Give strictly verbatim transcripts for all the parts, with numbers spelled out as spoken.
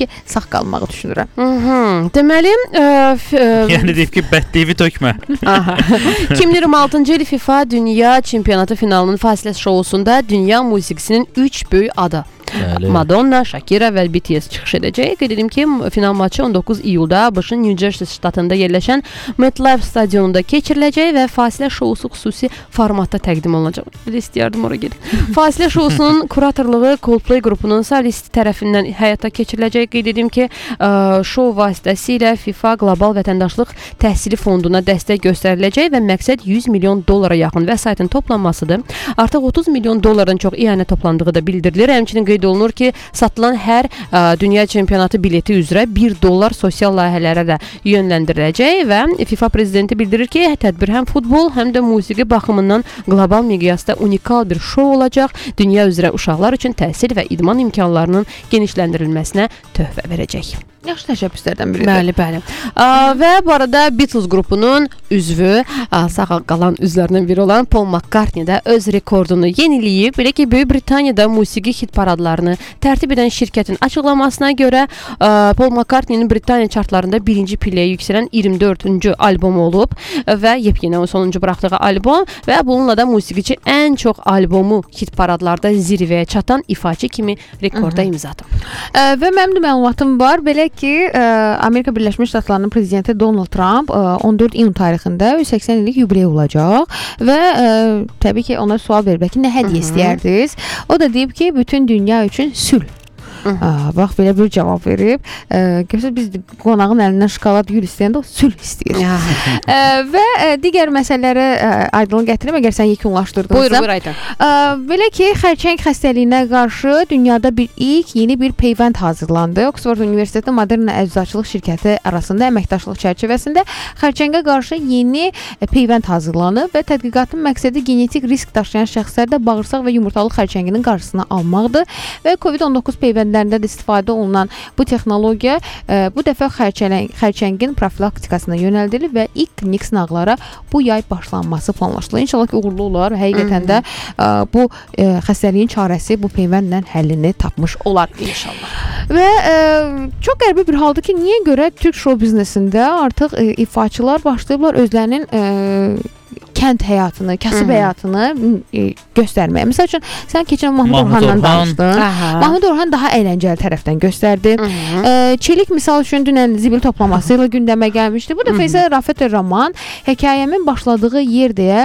ki, sağ qalmağı düşünürəm. Deməli, yəni deyib ki, bəddiyi tökmə. iki min iyirmi altıncı il FIFA Dünya Çempionatı finalının fasilə şousunda dünya musiqisinin üç böyük adı Bəli. Madonna, Shakira və B T S çıxış edəcək. Qeyd edim ki, final maçı on doqquz iyulda ABŞ-ın New Jersey ştatında yerləşən MetLife stadionunda keçiriləcək və fasilə şousu xüsusi formatda təqdim olunacaq. Bir də istəyərdim ora gedib. Fasilə şousunun kuratorluğu Coldplay qrupunun solisti tərəfindən həyata keçiriləcək. Qeyd edim ki, şou vasitəsilə FIFA Qlobal Vətəndaşlıq Təhsili Fonduna dəstək göstəriləcək və məqsəd yüz milyon dollara yaxın vəsaitin toplanmasıdır. Artıq otuz milyon dollardan çox ianə toplandığı da bildirilir. Həmçinin qeyd olunur ki, satılan hər ə, dünya çempionatı bileti üzrə bir dollar sosial layihələrə də yönləndiriləcək və FIFA prezidenti bildirir ki, tədbir həm futbol, həm də musiqi baxımından qlobal miqyasda unikal bir şou olacaq. Dünya üzrə uşaqlar üçün təhsil və idman imkanlarının genişləndirilməsinə töhfə verəcək. Yaxşı təşəbbüslərdən biridir. Bəli, bəli. Ə, və bu arada Beatles qrupunun üzvü, ə, sağ qalan üzvlərindən biri olan Paul McCartney də öz rekordunu yeniləyib. Belə ki, Böyük Britaniyada musiqi hit paradlarını tərtib edən şirkətin açıqlamasına görə ə, Paul McCartney'nin Britaniya çartlarında birinci pilləyə yüksələn iyirmi dördüncü albomu olub və yepyeni sonuncu buraxdığı albom və bununla da musiqiçi ən çox albomu hit paradlarda zirvəyə çatan ifaçı kimi rekorda imza atıb. Ə, və mənim də məlumatım var. Belə ki, Amerika Birləşmiş Ştatlarının prezidenti Donald Trump on dörd iyun tarixində yüz səksən illik yubiley olacaq və ə, təbii ki, ona sual verib ki, nə hədiyyə istəyərdiniz? O da deyib ki, bütün dünya üçün sülh. Aa, bax, belə bir cavab verib. Görürsünüz, biz qonağın əlindən şokolad gül istəyəndə o sülh istəyir. ə, və ə, digər məsələləri ə, aydınlıq gətirəm, əgər sən yekunlaşdırdınsa. Buyur, buyur, Aydan. Ə, belə ki, xərçəng xəstəliyinə qarşı dünyada bir ilk yeni bir peyvənd hazırlandı. Oxford Universiteti Moderna Əczaçılıq şirkəti arasında əməkdaşlıq çərçivəsində xərçəngə qarşı yeni peyvənd hazırlanıb və tədqiqatın məqsədi genetik risk daşıyan şəxslərdə bağırsaq və yumurtalıq xərçənginin qarşısını almaqdır və COVID on doqquz peyvəndlərində də istifadə olunan bu texnologiya ə, bu dəfə xərçəng, xərçəngin profilaktikasına yönəldilib və ilk klinik sınaqlara bu yay başlanması planlaşdırılır. İnşallah ki, uğurlu olar. Həqiqətən də ə, bu ə, xəstəliyin çarəsi bu peyvəndlə həllini tapmış olar inşallah. Və ə, çox qəribə bir haldır ki, niyə görə Türk show biznesində artıq ə, ifaçılar başlayıblar özlərinin ə, kənd həyatını, kasıb Hı-hı. həyatını e, göstərməyə. Məsəl üçün, sən keçən Mahmud, Mahmud Orhanla danışdın. Aha. Mahmud Orhan daha əyləncəli tərəfdən göstərdi. E, Çelik misal üçün dünən zibil toplaması ilə gündəmə gəlmişdi. Bu dəfə isə Rafet Roman hekayəmin başladığı yer deyə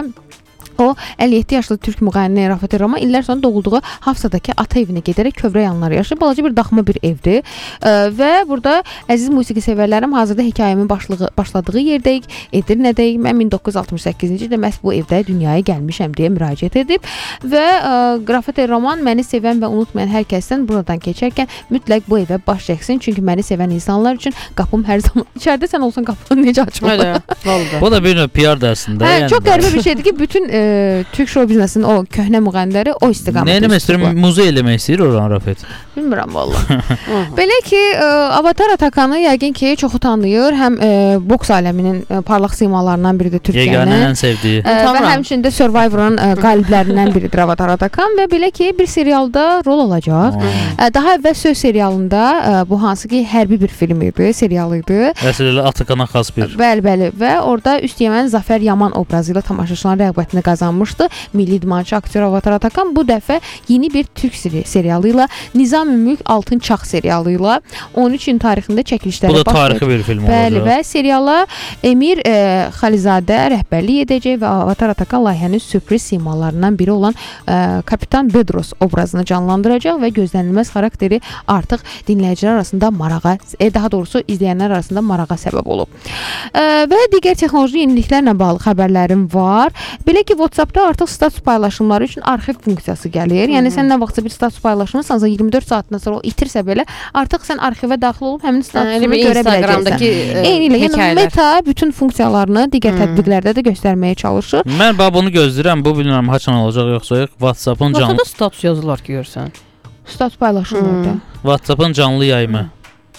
o əlli yeddi yaşlı türk müğənni Rafet Roman illər sonra doğulduğu Hafsadakı ata evinə gedərək kövrək yanları yaşayır. Balaca bir daxma bir evdir. E, və burada əziz musiqi sevərlərim hazırda hekayəmin başlığı, başladığı yerdəyik. Edirnədəyik. Mən min doqquz yüz altmış səkkizinci ildə məhz bu evdə dünyaya gəlmişəm deyə müraciət edib və e, Rafet Roman məni sevən və unutmayan hər kəsdən buradan keçərkən mütləq bu evə baş çəksin. Çünki məni sevən insanlar üçün qapım hər zaman içəridə, sən olsan qapını necə açmalı? Bu da bir növ P R dərsində. Hə, yəni çox qəribə bir şeydir ki, bütün e, Türk show biznesinin o köhnə müğənniləri o istiqamətdə. Nə eləmək istəyir? Muzey eləmək istəyir Orhan Rafet. Bilmirəm vallahi. Belə ki, ə, Avatar Atakanı yəqin ki, çoxu tanıyır. Həm ə, boks aləminin ə, parlaq simalarından biridir Türkiyənin. Yeganə ən sevdiyi. Ə, və həmçində Survivor'ın ə, qaliblərindən biridir Avatar Atakan və belə ki, bir serialda rol alacaq. Ə, daha əvvəl Söz serialında ə, bu hansı ki, hərbi bir film idi, serial idi. Əslində Atakana xas bir. Bəli, bəli və orada üst yemən Zafər Yaman obrazı ilə tamaşaçıların rəğbətini qazanmışdı. Milli idmançı aktyor Avatar Atakan bu dəfə yeni bir türk serialı ilə Nizam-ı Mülk Altın Çağ serialı ilə on üç iyun tarixində çəkilişlərə başlayacaq. Bu da tarixi bir film olacaq. Bəli, və seriala Emir e, Xalizadə rəhbərlik edəcək və Avatar Atakan layihənin sürpriz simalarından biri olan e, Kapitan Bedros obrazını canlandıracaq və gözlənilməz xarakteri artıq dinləyicilər arasında marağa, e, daha doğrusu izləyənlər arasında marağa səbəb olub. E, və digər texnoloji yeniliklərlə bağlı xəbərlərim var. Belə ki, WhatsApp-da artıq status paylaşımları üçün arxiv funksiyası gəlir. Yəni sən nə vaxtsa bir status paylaşmırsansa iyirmi dörd saatdan sonra o itirsə belə artıq sən arxivə daxil olub həmin statusunu görə biləcəksən. Eyni ilə, yəni Meta bütün funksiyalarını digər hmm. tətbiqlərdə də göstərməyə çalışır. Mən bax bunu gözləyirəm. Bu bilmirəm haçan olacaq yoxsa yox. WhatsApp-ın canlı. WhatsApp-da status yazılar ki, görsən. Status paylaşımlarda. Hmm. WhatsApp-ın canlı yayımı.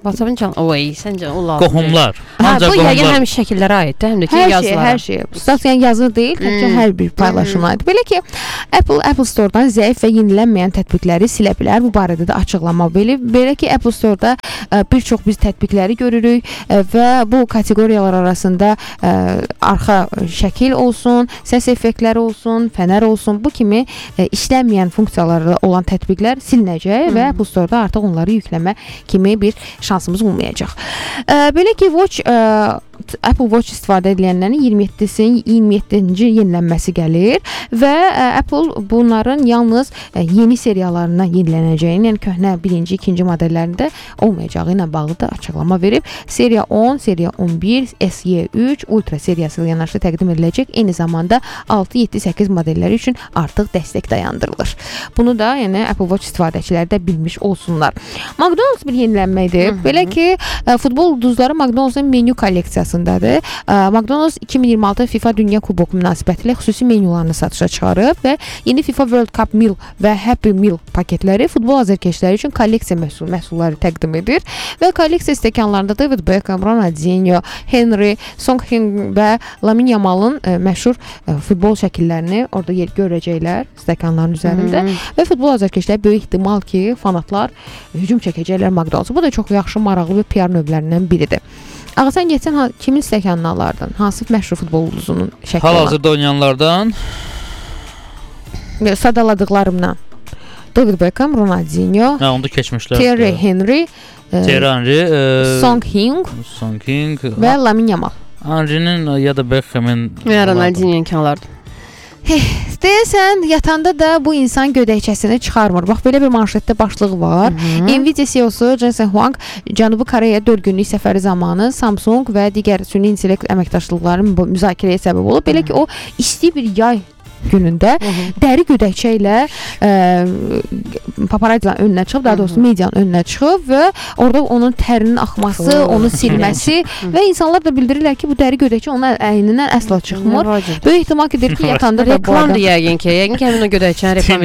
WhatsApp-ın can. Oy, səncə o lazım. Qohumlar. Hə, Ancaq bu yəqin qohumlar. həm şəkillərə aiddir, həm də ki Hər şey, yazılara. hər şey. Stat yəni yazı deyil, təkcə Hmm. hər bir paylaşıma aid. Belə ki, Apple Apple Store-dan zəif və yenilənməyən tətbiqləri silə bilər. Bu barədə də açıqlama verib. Belə ki, Apple Store-da ə, bir çox biz tətbiqləri görürük ə, və bu kateqoriyalar arasında ə, arxa şəkil olsun, səs effektləri olsun, fənər olsun, bu kimi ə, işlənməyən funksiyaları olan tətbiqlər silinəcək Hmm. və Apple Store-da artıq onları yükləmə kimi bir şansımız olmayacaq. Ə, belə ki, Watch ə, Apple Watch istifadə edilənlərin iyirmi yeddisinin iyirmi yeddinci yenilənməsi gəlir və ə, Apple bunların yalnız ə, yeni seriyalarına yenilənəcəyini, yəni köhnə birinci, ikinci modellərində olmayacağı ilə bağlı da açıqlama verib. Seriya on, seriya on bir, S E üç, Ultra seriyası ilə yanaşı təqdim ediləcək. Eyni zamanda altı, yeddi, səkkiz modelləri üçün artıq dəstək dayandırılır. Bunu da yəni Apple Watch istifadəçiləri də bilmiş olsunlar. McDonald's bir yenilənmə edib. Belə ki, ə, futbol ulduzları McDonald's-ın menyu kolleksiyasındadır. Ə, McDonald's iki min iyirmi altı FIFA Dünya Kuboku münasibətilə xüsusi menyularını satışa çıxarıb və yeni FIFA World Cup Meal və Happy Meal paketləri futbol azərkeşləri üçün kolleksiya məhsul məhsulları təqdim edir və kolleksiya stəkanlarında David Beckham, Ronaldinho, Henry, Song Hyun və Lamine Yamal'ın ə, məşhur ə, futbol şəkillərini orada yer görəcəklər stəkanların üzərində Hmm. və futbol azərkeşləri böyük ehtimal ki, fanatlar hücum çəkəcəklər McDonald's. Bu da çox yaxşı, maraqlı bir P R növlərindən biridir. Ağa, sən getsən ha, kimin stəkanını alardın? Hansı məşhur futbol ulduzunun şəkli olan? Hal-hazırda oynayanlardan Sadaladıqlarımdan. David Beckham, Ronaldinho, hə, onu da keçmişlər. Thierry Henry, ə, Thierry Henry, e, Song Hyun Son King və Lamine Yamal. Henry'nin ya da Beckham'in Və Ronaldinho kanlardı. Deyəsən, yatanda da bu insan gödəkçəsini çıxarmır. Bax, belə bir manşetdə başlığı var. Nvidia C E O'su Jensen Huang Cənubi Koreya dörd günlük səfəri zamanı Samsung və digər süni intellekt əməkdaşlıqlarının müzakirəyə səbəb olub. Belə ki, o isti bir yay günündə dəri gödəkçə ilə ə, paparazzilərin önünə çıxıb, daha doğrusu medianın önünə çıxıb və orada onun tərinin axması, onu silməsi və insanlar da bildirirlər ki, bu dəri gödəkçə onun əynindən əsla çıxmır. Böyük ehtimal ki, deyir ki, yatanda da Reklamdır yəqin ki, yəqin ki, həmin o gödəkçəni reklam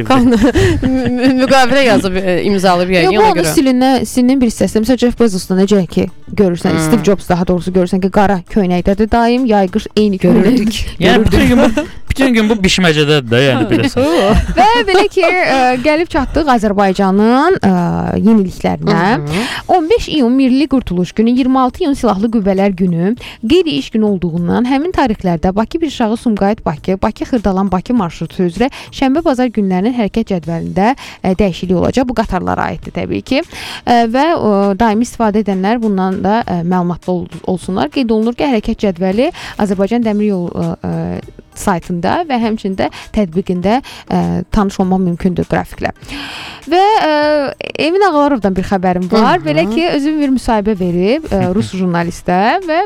edir. Müqavilə yazıb, imzalayıb yəqin bu ona onun görə. stilinə, stilinin bir hissəsi. Məsələn, Jeff Bezos'da necə ki, görürsən, Steve Jobs daha doğrusu görürsən ki, qara köynəkdədir daim, yayqış eyni görürdük. Yəni bütün gün bu bütün gün bu bişməcədədir də, yəni bilirsən. Və belə ki, ə, gəlib çatdıq Azərbaycanın ə, yeniliklərinə. on beş iyun Milli Qurtuluş günü, iyirmi altı iyun Silahlı Qüvvələr günü qeyri-iş günü olduğundan həmin tarixlərdə Bakı Birşağı Sumqayıt Bakı, Bakı Xırdalan Bakı marşrutu üzrə şənbə-bazar günlərinin hərəkət cədvəlində ə, dəyişiklik olacaq. Bu qatarlara aiddir təbii ki. Ə, və ə, daimi istifadə edənlər bundan da ə, məlumatlı ol olsunlar. Qeyd olunur ki, hərəkət cədvəli Azərbaycan Dəmir Yolu ə, saytında və həmçində tətbiqində ə, tanış olmaq mümkündür qrafiklə. Və ə, Emin Ağallarovdan bir xəbərim var. Belə ki, özü bir müsahibə verib ə, Rus jurnalistə və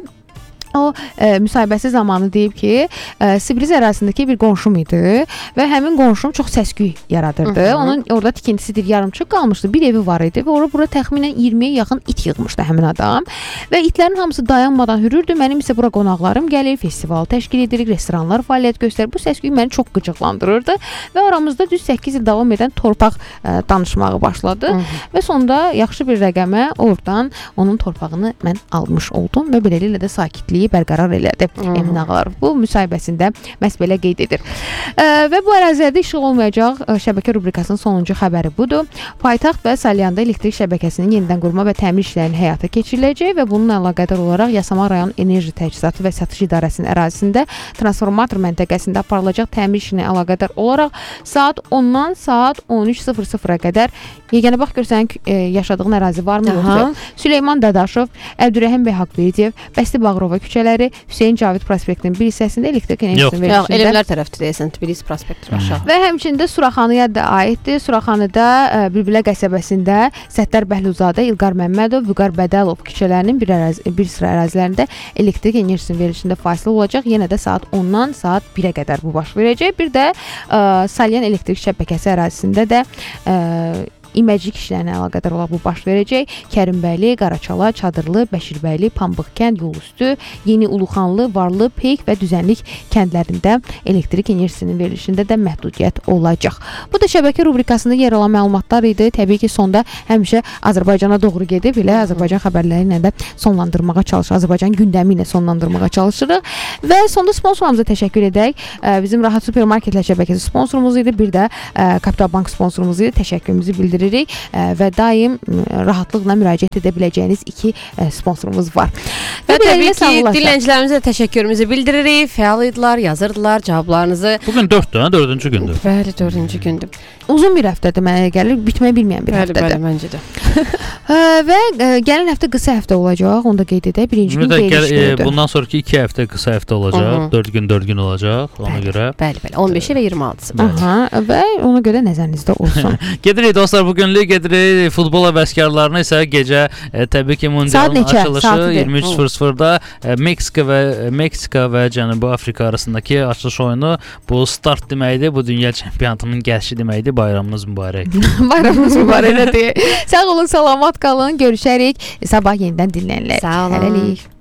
o ə, müsahibəsi zamanı deyib ki, ə, Sibriz ərazisindəki bir qonşum idi və həmin qonşum çox səs-küy yaradırdı. Hı -hı. Onun orada tikintisidir, yarımçıq qalmışdı. Bir evi var idi və ora bura təxminən iyirmiyə yaxın it yığmışdı həmin adam. Və itlərin hamısı dayanmadan hürürdü. Mənim isə bura qonaqlarım gəlir, festival təşkil edirik, restoranlar fəaliyyət göstərir. Bu səs-küy məni çox qıcıqlandırırdı və aramızda düz səkkiz il davam edən torpaq ə, danışmağı başladı. Hı -hı. Və sonda yaxşı bir rəqəmə oradan onun torpağını mən almış oldum və beləliklə də sakitlik bərqərar elədi Emin Ağalarov. Bu müsahibəsində məhz belə qeyd edir. E, və bu ərazilərdə işıq olmayacaq e, şəbəkə rubrikasının sonuncu xəbəri budur. Paytaxt və Salyanda elektrik şəbəkəsinin yenidən qurma və təmir işlərinin həyata keçiriləcək və bununla əlaqədar olaraq Yasamal rayon Enerji Təchizatı və Satış İdarəsinin ərazisində transformator məntəqəsində aparılacaq təmir işinə əlaqədar olaraq saat ondan saat on üç sıfır sıfıra qədər yeganə bax görsən e, yaşadığın ərazi varmı yoxsa? Süleyman Dadaşov, Əbdürrəhim bəy Haqverdiyev, Bəsti Bağırova küçələri, Hüseyn Cavid prospektinin bir hissəsində elektrik enerjisinin verilişində. Yox, Elmlər tərəfdir deyəsən, Tbilisi prospekti aşağı. Və həmçində Suraxanıya da aiddir. Suraxanıda ə, Bülbülə qəsəbəsində Səttar Bəhluzadə, İlqar Məmmədov, Vüqar Bədəlov küçələrinin bir, ərazi, bir sıra ərazilərində elektrik enerjisinin verilişində fasilə olacaq. Yenə də saat ondan saat birə qədər bu baş verəcək. Bir də ə, Salyan elektrik şəbəkəsi ərazisində də ə, iməclik işlərinə əlaqədar olaraq bu baş verəcək. Kərimbəyli, Qaraçala, Çadırlı, Bəşirbəyli, Pambıqkənd, Yolüstü, Yeni Uluxanlı, Varlı, Peyk və Düzənlik kəndlərində elektrik enerjisinin verilişində də məhdudiyyət olacaq. Bu da şəbəkə rubrikasında yer alan məlumatlar idi. Təbii ki, sonda həmişə Azərbaycana doğru gedib ilə Azərbaycan xəbərləri ilə də sonlandırmağa çalışırıq. Azərbaycan gündəmi ilə sonlandırmağa çalışırıq. Və sonda sponsorumuza təşəkkür edək. Bizim Rahat Supermarketlər şəbəkəsi sponsorumuz idi. Bir də Kapital Bank sponsorumuz idi. Təşəkkürümüzü bildiririk və daim rahatlıqla müraciət edə biləcəyiniz iki sponsorumuz var. Və təbii ki, dinləyicilərimizə təşəkkürümüzü bildiririk. Fəal idilər, yazırdılar cavablarınızı. Bugün dörddür, dördüncü gündür. Bəli, dördüncü gündür. Uzun bir həftədir mənə gəlir, bitməyə bilməyən bir bəli, həftədir. Bəli, məncə də. Və gələn həftə qısa həftə olacaq, onu da qeyd edək. Birinci gün qeyriş gündür. Bundan sonraki iki həftə qısa həftə olacaq, dörd gün dörd gün olacaq, ona bəli, görə. Bəli, bəli, on beşi və iyirmi altısı. Aha, və ona görə nəzərinizdə olsun. Gedirik dostlar, bugünlük gedirik futbol həvəskarlarına isə gecə e, təbii ki, mundialın açılışı iyirmi üç sıfır sıfırda e, Meksika və Meksika və Cənubi Afrika arasındakı açılış oyunu bu start deməkdir, bu dünya çempionatının gəlişi deməkdir. Bayramınız mübarək. Bayramınız mübarək. Sağ olun, salamat qalın. Görüşərik. Sabah yenidən dinlənirlər. Sağ olun. Hələlik.